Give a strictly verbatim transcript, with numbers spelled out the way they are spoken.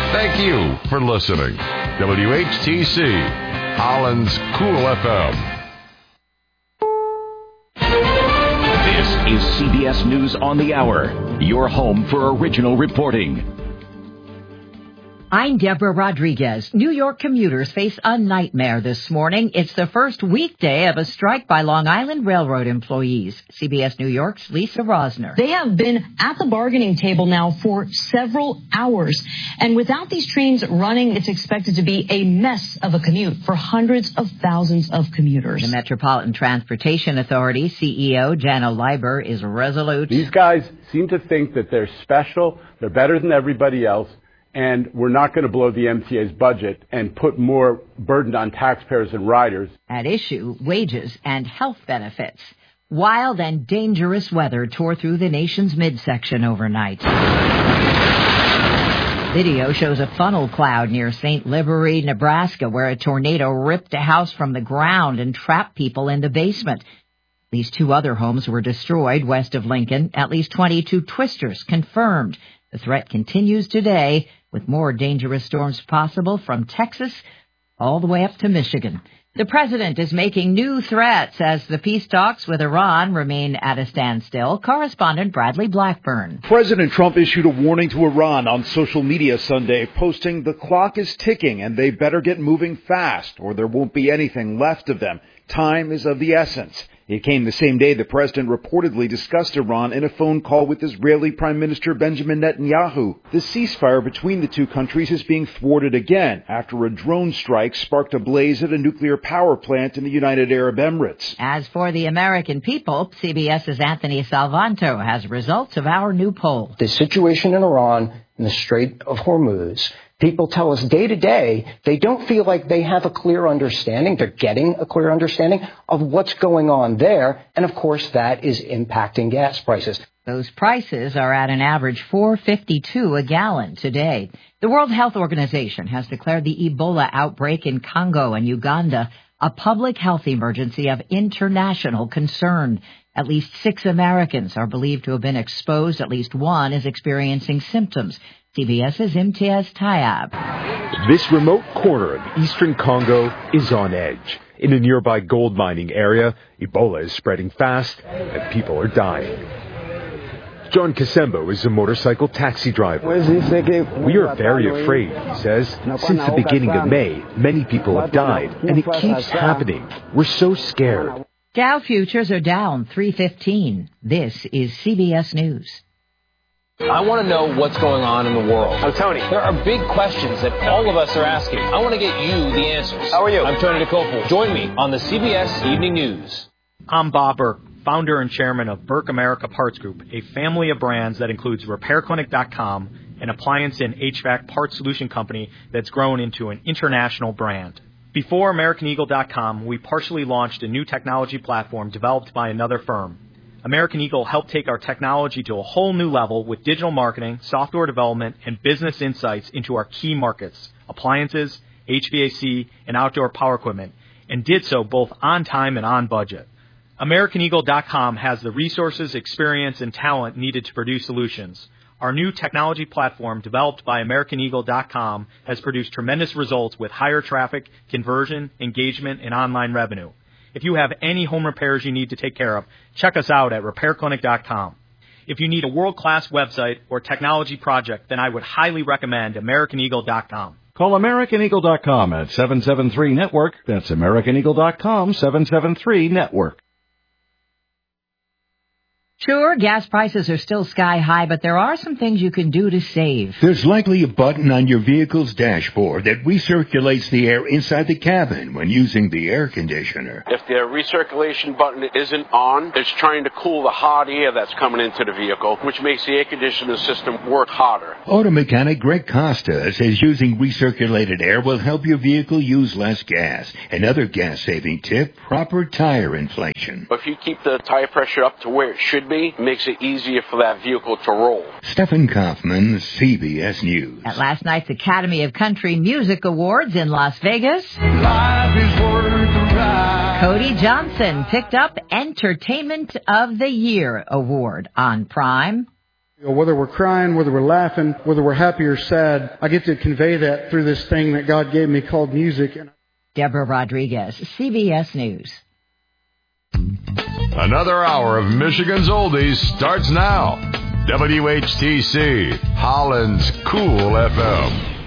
Thank you for listening. W H T C, Holland's Cool F M. This is C B S News on the Hour, your home for original reporting. I'm Deborah Rodriguez. New York commuters face a nightmare this morning. It's the first weekday of a strike by Long Island Railroad employees. C B S New York's Lisa Rosner. They have been at the bargaining table now for several hours. And without these trains running, it's expected to be a mess of a commute for hundreds of thousands of commuters. The Metropolitan Transportation Authority C E O Janno Lieber is resolute. These guys seem to think that they're special, they're better than everybody else, and we're not going to blow the M T A's budget and put more burden on taxpayers and riders. At issue, wages and health benefits. Wild and dangerous weather tore through the nation's midsection overnight. Video shows a funnel cloud near Saint Libory, Nebraska, where a tornado ripped a house from the ground and trapped people in the basement. At least two other homes were destroyed west of Lincoln. At least twenty-two twisters confirmed. The threat continues today, with more dangerous storms possible from Texas all the way up to Michigan. The president is making new threats as the peace talks with Iran remain at a standstill. Correspondent Bradley Blackburn. President Trump issued a warning to Iran on social media Sunday, posting, "The clock is ticking and they better get moving fast or there won't be anything left of them. Time is of the essence." It came the same day the president reportedly discussed Iran in a phone call with Israeli Prime Minister Benjamin Netanyahu. The ceasefire between the two countries is being thwarted again after a drone strike sparked a blaze at a nuclear power plant in the United Arab Emirates. As for the American people, CBS's Anthony Salvanto has results of our new poll. The situation in Iran in the Strait of Hormuz, people tell us day to day they don't feel like they have a clear understanding. They're getting a clear understanding of what's going on there. And, of course, that is impacting gas prices. Those prices are at an average four dollars and fifty-two cents a gallon today. The World Health Organization has declared the Ebola outbreak in Congo and Uganda a public health emergency of international concern. At least six Americans are believed to have been exposed. At least one is experiencing symptoms. CBS's Imtiaz Tayab. This remote corner of eastern Congo is on edge. In a nearby gold mining area, Ebola is spreading fast and people are dying. John Kasembo is a motorcycle taxi driver. We are very afraid, he says. Since the beginning of May, many people have died, and it keeps happening. We're so scared. Dow futures are down three fifteen. This is C B S News. I want to know what's going on in the world. I'm Tony. There are big questions that all of us are asking. I want to get you the answers. How are you? I'm Tony DeCoppel. Join me on the C B S Evening News. I'm Bob Burke, founder and chairman of Burke America Parts Group, a family of brands that includes Repair Clinic dot com, an appliance and H V A C parts solution company that's grown into an international brand. Before American Eagle dot com, we partially launched a new technology platform developed by another firm. American Eagle helped take our technology to a whole new level with digital marketing, software development, and business insights into our key markets, appliances, H V A C, and outdoor power equipment, and did so both on time and on budget. American Eagle dot com has the resources, experience, and talent needed to produce solutions. Our new technology platform, developed by American Eagle dot com, has produced tremendous results with higher traffic, conversion, engagement, and online revenue. If you have any home repairs you need to take care of, check us out at Repair Clinic dot com. If you need a world-class website or technology project, then I would highly recommend American Eagle dot com. Call American Eagle dot com at seven seven three network. That's American Eagle dot com, seven seven three network. Sure, gas prices are still sky high, but there are some things you can do to save. There's likely a button on your vehicle's dashboard that recirculates the air inside the cabin when using the air conditioner. If the recirculation button isn't on, it's trying to cool the hot air that's coming into the vehicle, which makes the air conditioning system work harder. Auto mechanic Greg Costa says using recirculated air will help your vehicle use less gas. Another gas-saving tip, proper tire inflation. If you keep the tire pressure up to where it should be, makes it easier for that vehicle to roll. Stephen Kaufman, C B S News. At last night's Academy of Country Music Awards in Las Vegas, Life is worth the ride. Cody Johnson picked up Entertainment of the Year award on Prime. Whether we're crying, whether we're laughing, whether we're happy or sad, I get to convey that through this thing that God gave me called music. Deborah Rodriguez, C B S News. Another hour of Michigan's Oldies starts now. W H T C, Holland's Cool F M.